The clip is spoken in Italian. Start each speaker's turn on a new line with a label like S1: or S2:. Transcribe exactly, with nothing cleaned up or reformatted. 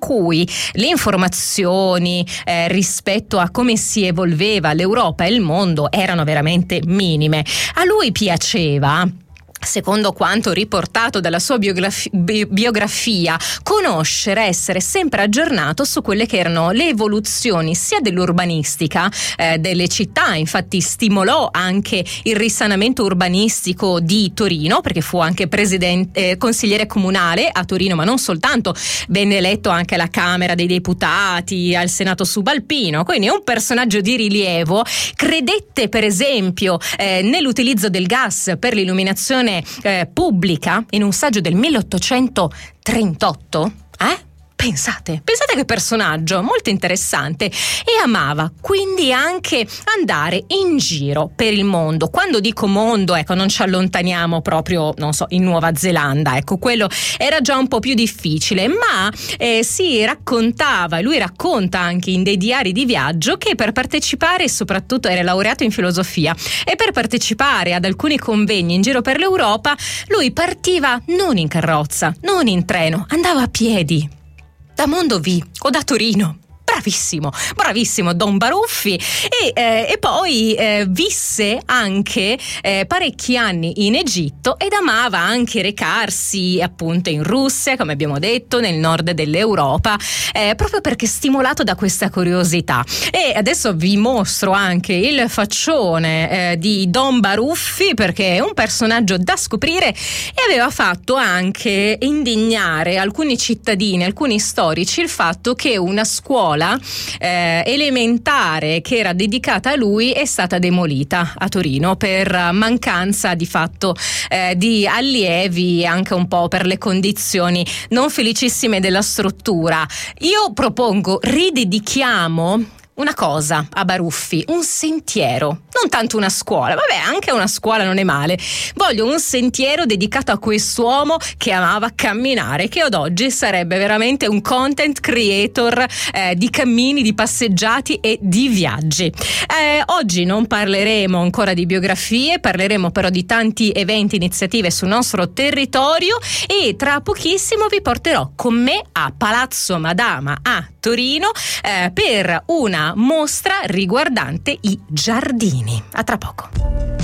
S1: cui le informazioni eh, rispetto a come si evolveva l'Europa e il mondo erano veramente minime. A lui piaceva, secondo quanto riportato dalla sua biografia, biografia, conoscere, essere sempre aggiornato su quelle che erano le evoluzioni sia dell'urbanistica eh, delle città. Infatti stimolò anche il risanamento urbanistico di Torino, perché fu anche presidente, eh, consigliere comunale a Torino, ma non soltanto, venne eletto anche alla Camera dei Deputati, al Senato subalpino, quindi è un personaggio di rilievo. Credette per esempio eh, nell'utilizzo del gas per l'illuminazione Eh, pubblica in un saggio del milleottocentotrentotto. Eh? Pensate, pensate che personaggio molto interessante. E amava quindi anche andare in giro per il mondo. Quando dico mondo, ecco, non ci allontaniamo proprio, non so, in Nuova Zelanda, ecco, quello era già un po' più difficile, ma eh, si raccontava, lui racconta anche in dei diari di viaggio, che per partecipare, soprattutto era laureato in filosofia, e per partecipare ad alcuni convegni in giro per l'Europa, lui partiva non in carrozza, non in treno, andava a piedi da Mondovì o da Torino. Bravissimo, bravissimo Don Baruffi. E, eh, e poi eh, visse anche eh, parecchi anni in Egitto ed amava anche recarsi appunto in Russia, come abbiamo detto, nel nord dell'Europa, eh, proprio perché stimolato da questa curiosità. E adesso vi mostro anche il faccione eh, di Don Baruffi, perché è un personaggio da scoprire e aveva fatto anche indignare alcuni cittadini, alcuni storici, il fatto che una scuola Eh, elementare che era dedicata a lui è stata demolita a Torino per mancanza di fatto eh, di allievi, anche un po' per le condizioni non felicissime della struttura. Io propongo, ridedichiamo una cosa a Baruffi, un sentiero, non tanto una scuola, vabbè, anche una scuola non è male. Voglio un sentiero dedicato a quest'uomo che amava camminare, che ad oggi sarebbe veramente un content creator eh, di cammini, di passeggiati e di viaggi. Eh, oggi non parleremo ancora di biografie, parleremo però di tanti eventi, iniziative sul nostro territorio, e tra pochissimo vi porterò con me a Palazzo Madama a Torino eh, per una mostra riguardante i giardini. A tra poco.